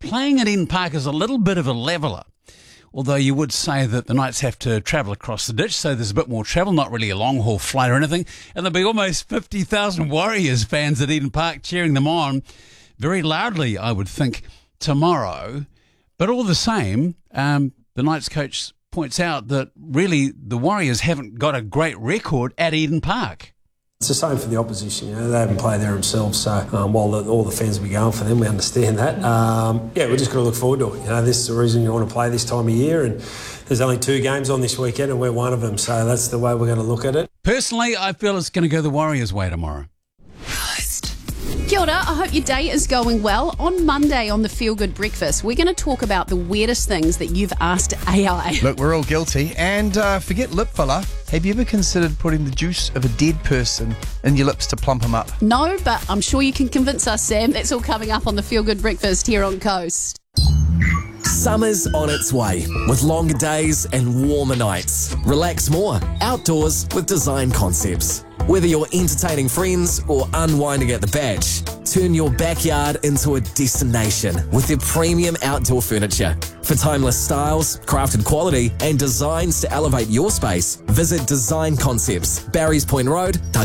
playing at Eden Park is a little bit of a leveller. Although you would say that the Knights have to travel across the ditch, so there's a bit more travel, not really a long-haul flight or anything. And there'll be almost 50,000 Warriors fans at Eden Park cheering them on very loudly, I would think, tomorrow. But all the same, the Knights coach points out that really the Warriors haven't got a great record at Eden Park. It's the same for the opposition. They haven't played there themselves, so while all the fans will be going for them, we understand that. We're just going to look forward to it. This is the reason you want to play this time of year, and there's only 2 games on this weekend, and we're one of them, so that's the way we're going to look at it. Personally, I feel it's going to go the Warriors' way tomorrow. Kia ora, I hope your day is going well. On Monday on the Feel Good Breakfast, we're going to talk about the weirdest things that you've asked AI. Look, we're all guilty. And forget lip filler. Have you ever considered putting the juice of a dead person in your lips to plump them up? No, but I'm sure you can convince us, Sam. That's all coming up on the Feel Good Breakfast here on Coast. Summer's on its way, with longer days and warmer nights. Relax more outdoors with Design Concepts. Whether you're entertaining friends or unwinding at the beach, turn your backyard into a destination with their premium outdoor furniture. For timeless styles, crafted quality, and designs to elevate your space, visit Design Concepts, Barry's Point Road,